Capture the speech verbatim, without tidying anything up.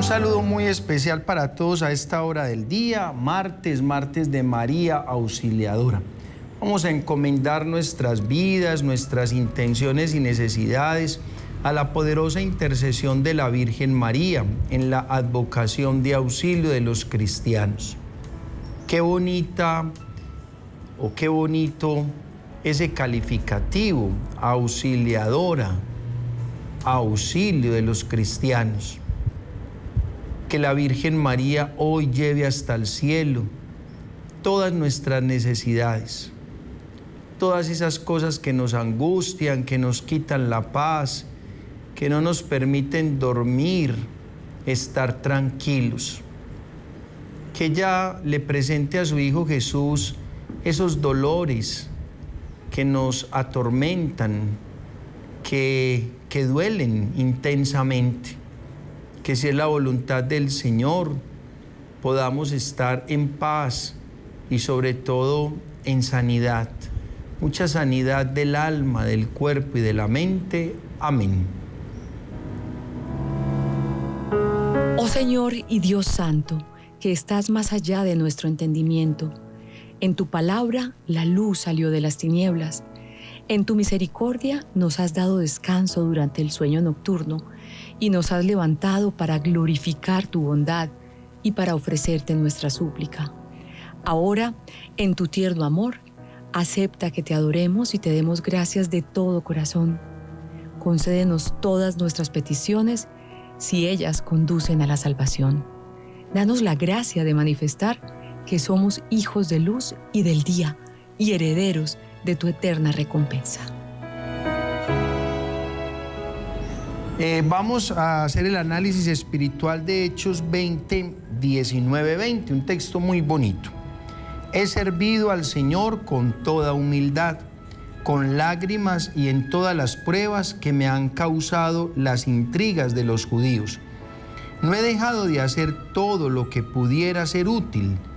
saludo muy especial para todos a esta hora del día, martes, martes de María Auxiliadora. Vamos a encomendar nuestras vidas, nuestras intenciones y necesidades a la poderosa intercesión de la Virgen María en la advocación de auxilio de los cristianos. Qué bonita o qué bonito ese calificativo, auxiliadora, auxilio de los cristianos. Que la Virgen María hoy lleve hasta el cielo todas nuestras necesidades, todas esas cosas que nos angustian, que nos quitan la paz, que no nos permiten dormir, estar tranquilos. Que ella le presente a su Hijo Jesús esos dolores que nos atormentan, que, que duelen intensamente. Que si es la voluntad del Señor, podamos estar en paz y sobre todo en sanidad. Mucha sanidad del alma, del cuerpo y de la mente. Amén. Oh Señor y Dios Santo, que estás más allá de nuestro entendimiento. En tu palabra la luz salió de las tinieblas. En tu misericordia nos has dado descanso durante el sueño nocturno y nos has levantado para glorificar tu bondad y para ofrecerte nuestra súplica. Ahora, en tu tierno amor, acepta que te adoremos y te demos gracias de todo corazón. Concédenos todas nuestras peticiones si ellas conducen a la salvación. Danos la gracia de manifestar que somos hijos de luz y del día y herederos de tu eterna recompensa. Eh, vamos a hacer el análisis espiritual de Hechos veinte, diecinueve, veinte, un texto muy bonito. He servido al Señor con toda humildad, con lágrimas y en todas las pruebas que me han causado las intrigas de los judíos. No he dejado de hacer todo lo que pudiera ser útil